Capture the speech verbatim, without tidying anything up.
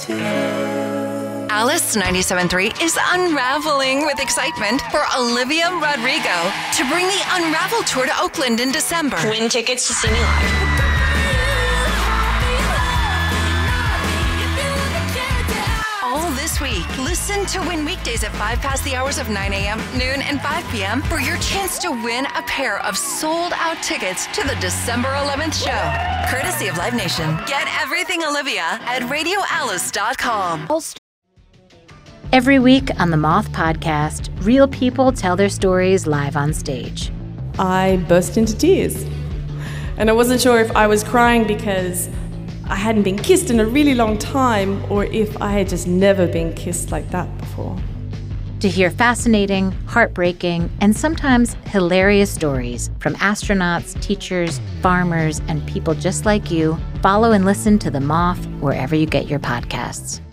to her. Alice ninety-seven point three is unraveling with excitement for Olivia Rodrigo to bring the Unravel Tour to Oakland in December. Win tickets to see me live. All this week, listen to Win weekdays at five past the hours of nine a.m., noon, and five p.m. for your chance to win a pair of sold-out tickets to the December eleventh show. Courtesy of Live Nation. Get everything Olivia at radio alice dot com. Every week on the Moth Podcast, real people tell their stories live on stage. I burst into tears. And I wasn't sure if I was crying because I hadn't been kissed in a really long time, or if I had just never been kissed like that before. To hear fascinating, heartbreaking, and sometimes hilarious stories from astronauts, teachers, farmers, and people just like you, follow and listen to The Moth wherever you get your podcasts.